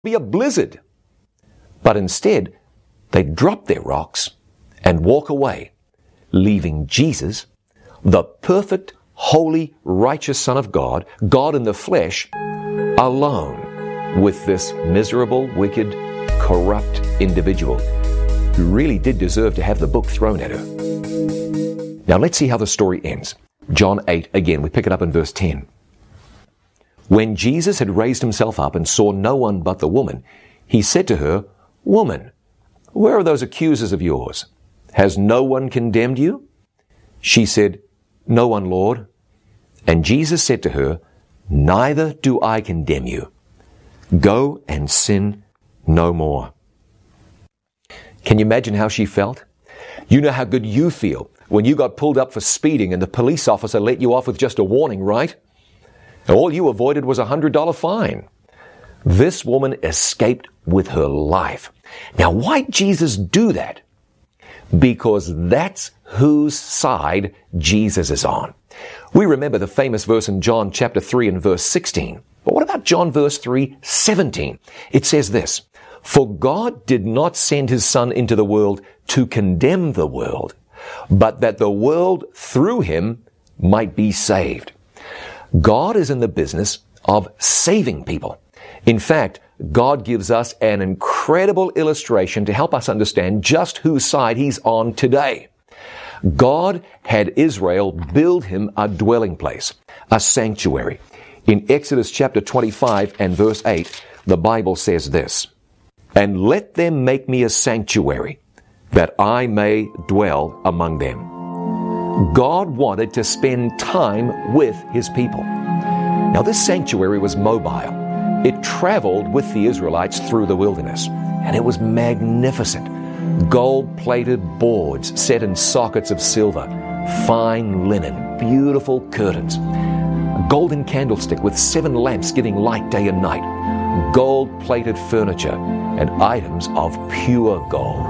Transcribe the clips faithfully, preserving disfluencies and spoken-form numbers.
be a blizzard. But instead, they drop their rocks and walk away, leaving Jesus, the perfect, holy, righteous Son of God, God in the flesh, alone with this miserable, wicked, corrupt individual who really did deserve to have the book thrown at her. Now let's see how the story ends. John eight, again, we pick it up in verse ten. When Jesus had raised himself up and saw no one but the woman, he said to her, "Woman, where are those accusers of yours? Has no one condemned you?" She said, "No one, Lord." And Jesus said to her, "Neither do I condemn you. Go and sin no more." Can you imagine how she felt? You know how good you feel when you got pulled up for speeding and the police officer let you off with just a warning, right? All you avoided was a one hundred dollars fine. This woman escaped with her life. Now, why'd Jesus do that? Because that's whose side Jesus is on. We remember the famous verse in John chapter three and verse sixteen. But what about John verse three, seventeen? It says this, "For God did not send his Son into the world to condemn the world, but that the world through him might be saved." God is in the business of saving people. In fact, God gives us an incredible illustration to help us understand just whose side he's on today. God had Israel build him a dwelling place, a sanctuary. In Exodus chapter twenty-five and verse eight, the Bible says this, "And let them make me a sanctuary, that I may dwell among them." God wanted to spend time with his people. Now, this sanctuary was mobile. It traveled with the Israelites through the wilderness, and it was magnificent. Gold-plated boards set in sockets of silver, fine linen, beautiful curtains, a golden candlestick with seven lamps giving light day and night, gold-plated furniture, and items of pure gold.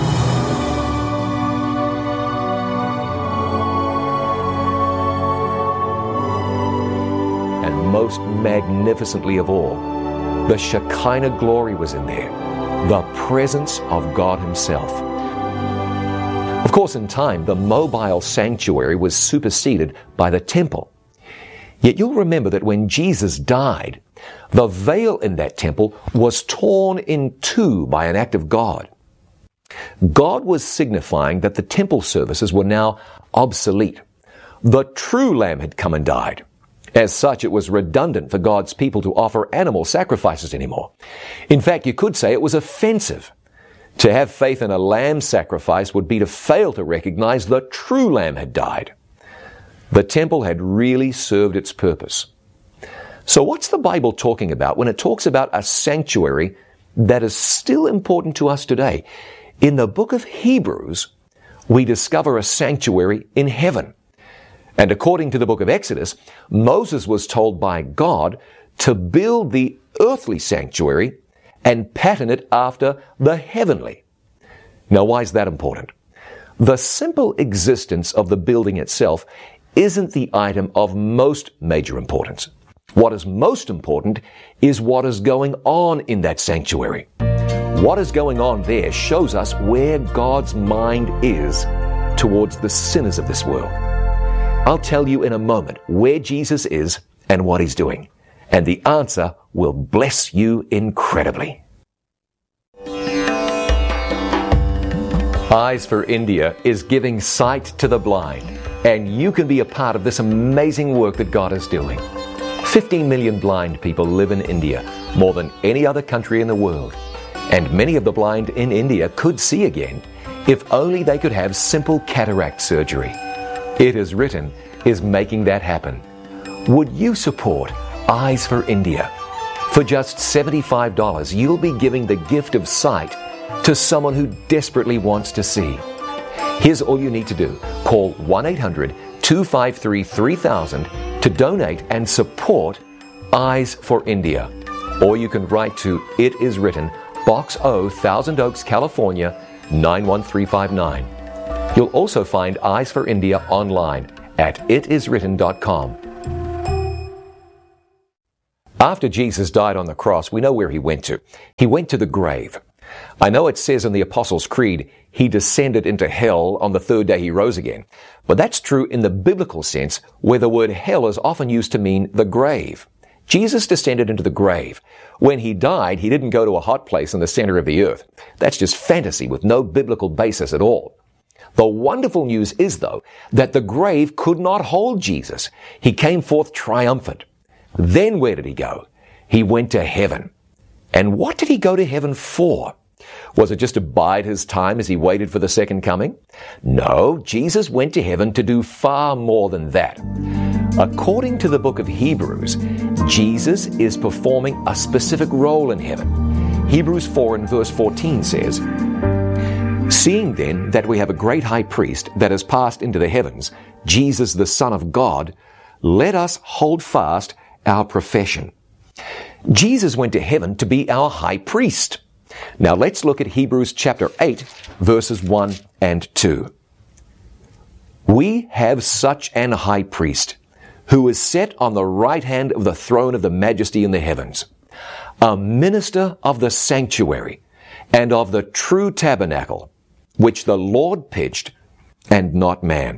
And most magnificently of all, the Shekinah glory was in there, the presence of God himself. Of course, in time, the mobile sanctuary was superseded by the temple. Yet you'll remember that when Jesus died, the veil in that temple was torn in two by an act of God. God was signifying that the temple services were now obsolete. The true Lamb had come and died. As such, it was redundant for God's people to offer animal sacrifices anymore. In fact, you could say it was offensive. To have faith in a lamb sacrifice would be to fail to recognize the true Lamb had died. The temple had really served its purpose. So what's the Bible talking about when it talks about a sanctuary that is still important to us today? In the book of Hebrews, we discover a sanctuary in heaven. And according to the book of Exodus, Moses was told by God to build the earthly sanctuary and pattern it after the heavenly. Now, why is that important? The simple existence of the building itself isn't the item of most major importance. What is most important is what is going on in that sanctuary. What is going on there shows us where God's mind is towards the sinners of this world. I'll tell you in a moment where Jesus is and what he's doing, and the answer will bless you incredibly. Eyes for India is giving sight to the blind, and you can be a part of this amazing work that God is doing. fifteen million blind people live in India, more than any other country in the world. And many of the blind in India could see again if only they could have simple cataract surgery. It Is Written is making that happen. Would you support Eyes for India? For just seventy-five dollars, you'll be giving the gift of sight to someone who desperately wants to see. Here's all you need to do. Call one eight hundred two five three three thousand to donate and support Eyes for India. Or you can write to It Is Written, Box O, Thousand Oaks, California, nine one three five nine. You'll also find Eyes for India online at it is written dot com. After Jesus died on the cross, we know where he went to. He went to the grave. I know it says in the Apostles' Creed, he descended into hell on the third day he rose again. But that's true in the biblical sense, where the word hell is often used to mean the grave. Jesus descended into the grave. When he died, he didn't go to a hot place in the center of the earth. That's just fantasy with no biblical basis at all. The wonderful news is, though, that the grave could not hold Jesus. He came forth triumphant. Then where did he go? He went to heaven. And what did he go to heaven for? Was it just to bide his time as he waited for the second coming? No, Jesus went to heaven to do far more than that. According to the book of Hebrews, Jesus is performing a specific role in heaven. Hebrews four and verse fourteen says, "Seeing then that we have a great high priest that has passed into the heavens, Jesus the Son of God, let us hold fast our profession." Jesus went to heaven to be our high priest. Now let's look at Hebrews chapter eight, verses one and two. "We have such an high priest, who is set on the right hand of the throne of the majesty in the heavens, a minister of the sanctuary and of the true tabernacle, which the Lord pitched, and not man."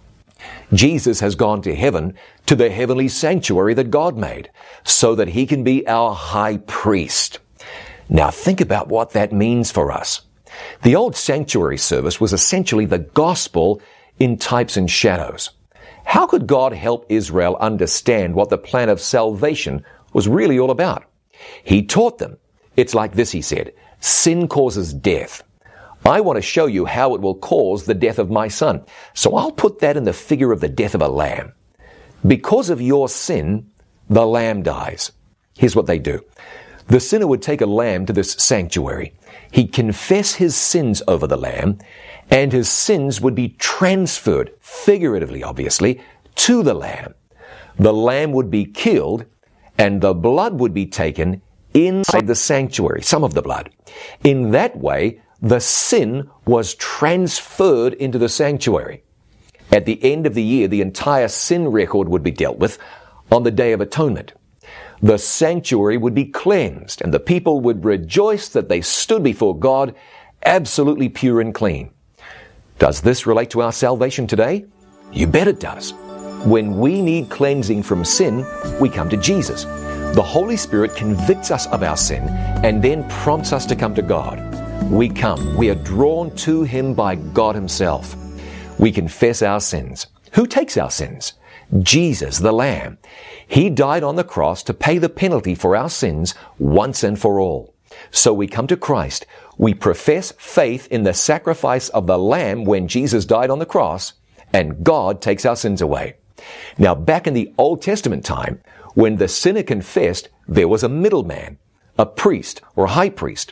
Jesus has gone to heaven, to the heavenly sanctuary that God made, so that he can be our high priest. Now think about what that means for us. The old sanctuary service was essentially the gospel in types and shadows. How could God help Israel understand what the plan of salvation was really all about? He taught them. It's like this, he said, "Sin causes death. I want to show you how it will cause the death of my son. So I'll put that in the figure of the death of a lamb. Because of your sin, the lamb dies." Here's what they do. The sinner would take a lamb to this sanctuary. He'd confess his sins over the lamb, and his sins would be transferred, figuratively obviously, to the lamb. The lamb would be killed, and the blood would be taken inside the sanctuary, some of the blood. In that way, the sin was transferred into the sanctuary. At the end of the year, the entire sin record would be dealt with on the Day of Atonement. The sanctuary would be cleansed, and the people would rejoice that they stood before God absolutely pure and clean. Does this relate to our salvation today? You bet it does. When we need cleansing from sin, we come to Jesus. The Holy Spirit convicts us of our sin and then prompts us to come to God. We come. We are drawn to Him by God Himself. We confess our sins. Who takes our sins? Jesus, the Lamb. He died on the cross to pay the penalty for our sins once and for all. So we come to Christ. We profess faith in the sacrifice of the Lamb when Jesus died on the cross, and God takes our sins away. Now, back in the Old Testament time, when the sinner confessed, there was a middleman, a priest or high priest.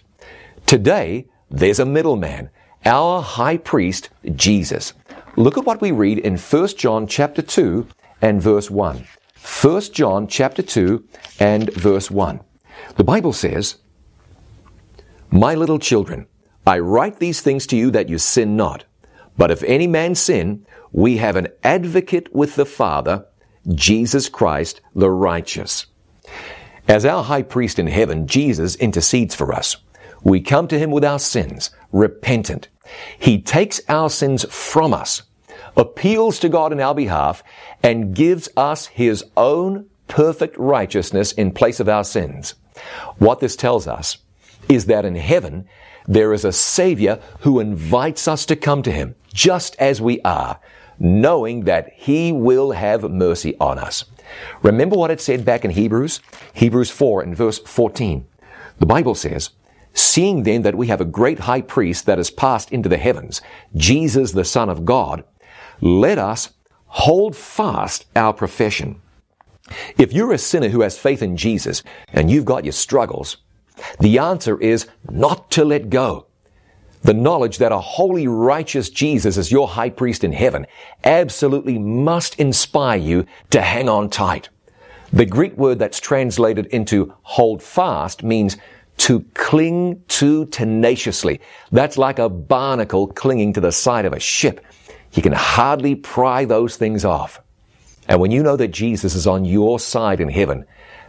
Today, there's a middleman, our high priest, Jesus. Look at what we read in First John chapter two and verse one. First John chapter two and verse one. The Bible says, "My little children, I write these things to you that you sin not. But if any man sin, we have an advocate with the Father, Jesus Christ the righteous." As our high priest in heaven, Jesus intercedes for us. We come to Him with our sins, repentant. He takes our sins from us, appeals to God in our behalf, and gives us His own perfect righteousness in place of our sins. What this tells us is that in heaven, there is a Savior who invites us to come to Him just as we are, knowing that He will have mercy on us. Remember what it said back in Hebrews? Hebrews four and verse fourteen. The Bible says, "Seeing then that we have a great high priest that has passed into the heavens, Jesus the Son of God, let us hold fast our profession." If you're a sinner who has faith in Jesus and you've got your struggles, the answer is not to let go. The knowledge that a holy, righteous Jesus is your high priest in heaven absolutely must inspire you to hang on tight. The Greek word that's translated into hold fast means to cling to tenaciously. That's like a barnacle clinging to the side of a ship. You can hardly pry those things off. And when you know that Jesus is on your side in heaven,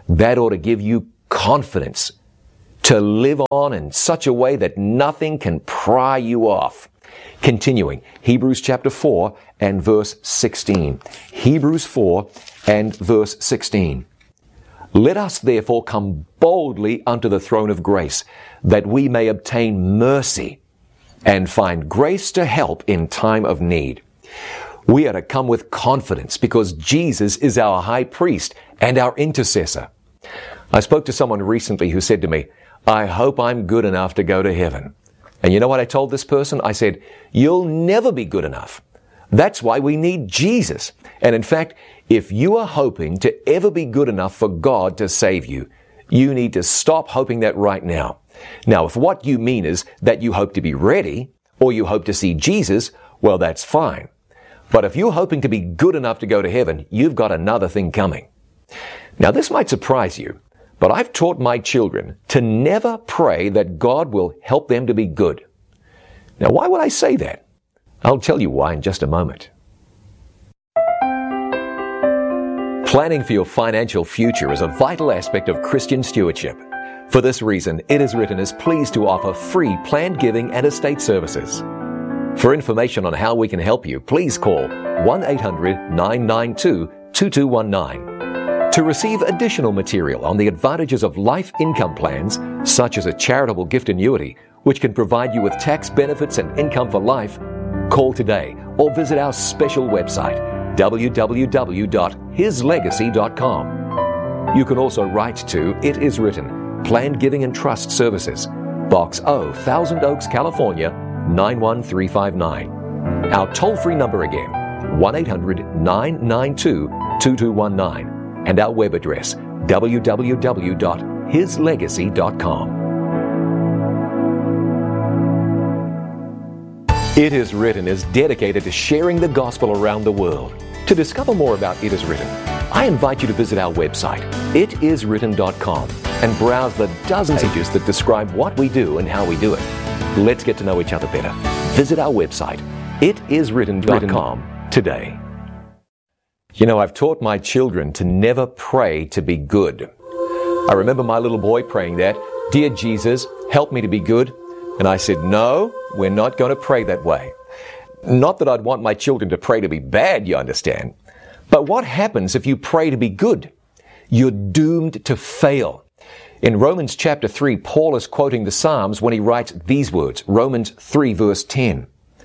That ought to give you confidence to live on in such a way that nothing can pry you off. Continuing, Hebrews chapter four and verse sixteen. Hebrews four and verse sixteen. Let us therefore come boldly unto the throne of grace, that we may obtain mercy and find grace to help in time of need. We are to come with confidence because Jesus is our high priest and our intercessor. I spoke to someone recently who said to me, I hope I'm good enough to go to heaven. And you know what I told this person? I said, you'll never be good enough. That's why we need Jesus. And in fact, if you are hoping to ever be good enough for God to save you, you need to stop hoping that right now. Now, if what you mean is that you hope to be ready or you hope to see Jesus, well, that's fine. But if you're hoping to be good enough to go to heaven, you've got another thing coming. Now, this might surprise you, but I've taught my children to never pray that God will help them to be good. Now, why would I say that? I'll tell you why in just a moment. Planning for your financial future is a vital aspect of Christian stewardship. For this reason, It Is Written is pleased to offer free planned giving and estate services. For information on how we can help you, please call one eight hundred nine nine two two two one nine. To receive additional material on the advantages of life income plans, such as a charitable gift annuity, which can provide you with tax benefits and income for life, call today or visit our special website, w w w dot his legacy dot com. You can also write to It Is Written, Planned Giving and Trust Services, Box O, Thousand Oaks, California, nine one three five nine. Our toll-free number again, one eight hundred nine nine two two two one nine. And our web address, w w w dot his legacy dot com. It Is Written is dedicated to sharing the gospel around the world. To discover more about It Is Written, I invite you to visit our website, it is written dot com, and browse the dozens of pages that describe what we do and how we do it. Let's get to know each other better. Visit our website, it is written dot com, today. You know, I've taught my children to never pray to be good. I remember my little boy praying that, Dear Jesus, help me to be good. And I said, no, we're not going to pray that way. Not that I'd want my children to pray to be bad, you understand. But what happens if you pray to be good? You're doomed to fail. In Romans chapter three, Paul is quoting the Psalms when he writes these words, Romans three verse ten.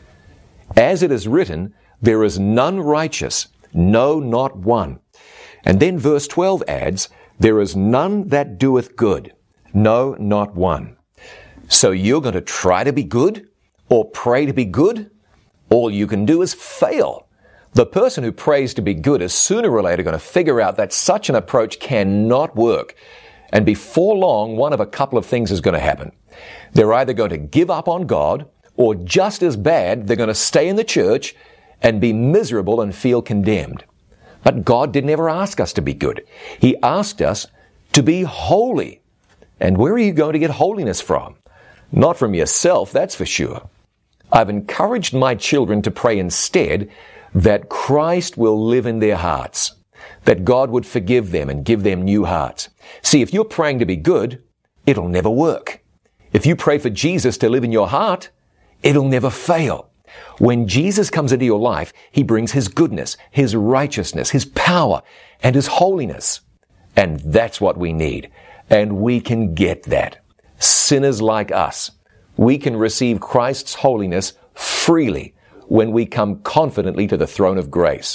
As it is written, there is none righteous, no, not one. And then verse twelve adds, there is none that doeth good, no, not one. So you're going to try to be good or pray to be good? All you can do is fail. The person who prays to be good is sooner or later going to figure out that such an approach cannot work. And before long, one of a couple of things is going to happen. They're either going to give up on God, or just as bad, they're going to stay in the church and be miserable and feel condemned. But God didn't ever ask us to be good. He asked us to be holy. And where are you going to get holiness from? Not from yourself, that's for sure. I've encouraged my children to pray instead that Christ will live in their hearts, that God would forgive them and give them new hearts. See, if you're praying to be good, it'll never work. If you pray for Jesus to live in your heart, it'll never fail. When Jesus comes into your life, He brings His goodness, His righteousness, His power, and His holiness. And that's what we need. And we can get that. Sinners like us, we can receive Christ's holiness freely when we come confidently to the throne of grace.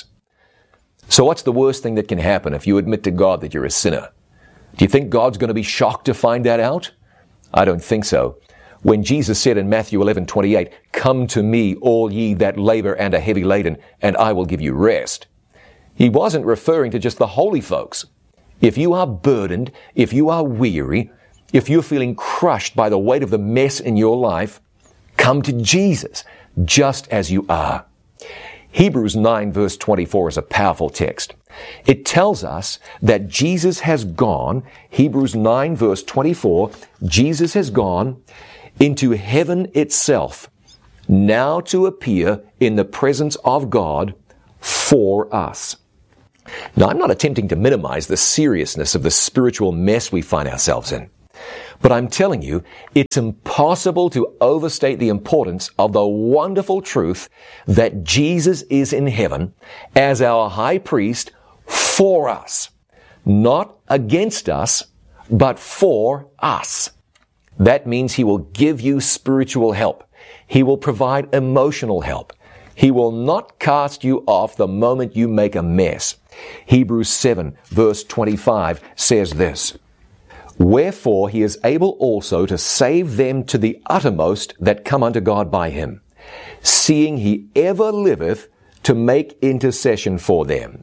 So what's the worst thing that can happen if you admit to God that you're a sinner? Do you think God's going to be shocked to find that out? I don't think so. When Jesus said in Matthew eleven twenty-eight, come to me, all ye that labor and are heavy laden, and I will give you rest, He wasn't referring to just the holy folks. If you are burdened, if you are weary, if you're feeling crushed by the weight of the mess in your life, come to Jesus, just as you are. Hebrews nine verse twenty-four is a powerful text. It tells us that Jesus has gone, Hebrews nine verse twenty-four, Jesus has gone into heaven itself, now to appear in the presence of God for us. Now, I'm not attempting to minimize the seriousness of the spiritual mess we find ourselves in. But I'm telling you, it's impossible to overstate the importance of the wonderful truth that Jesus is in heaven as our high priest for us. Not against us, but for us. That means He will give you spiritual help. He will provide emotional help. He will not cast you off the moment you make a mess. Hebrews seven verse twenty-five says this, "Wherefore He is able also to save them to the uttermost that come unto God by Him, seeing He ever liveth to make intercession for them."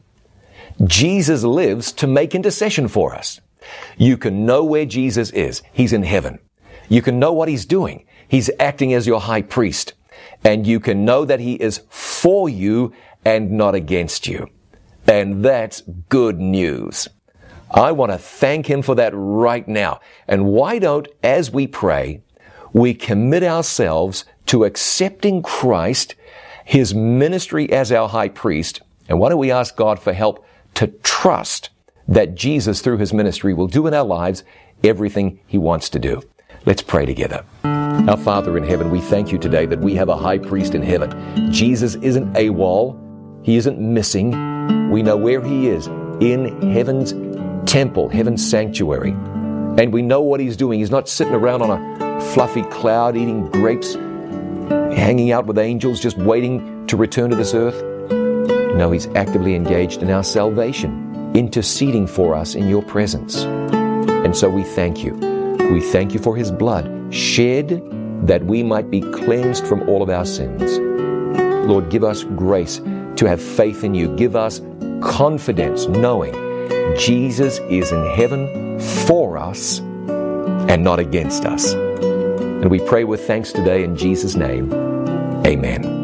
Jesus lives to make intercession for us. You can know where Jesus is. He's in heaven. You can know what He's doing. He's acting as your high priest. And you can know that He is for you and not against you. And that's good news. I want to thank Him for that right now. And why don't, as we pray, we commit ourselves to accepting Christ, His ministry as our high priest, and why don't we ask God for help to trust that Jesus, through His ministry, will do in our lives everything He wants to do. Let's pray together. Our Father in heaven, we thank You today that we have a high priest in heaven. Jesus isn't AWOL. He isn't missing. We know where He is, in heaven's temple, heaven's sanctuary. And we know what He's doing. He's not sitting around on a fluffy cloud eating grapes, hanging out with angels, just waiting to return to this earth. No, He's actively engaged in our salvation, interceding for us in Your presence. And so we thank You. We thank You for His blood shed that we might be cleansed from all of our sins. Lord, give us grace to have faith in You. Give us confidence knowing Jesus is in heaven for us and not against us. And we pray with thanks today in Jesus' name. Amen.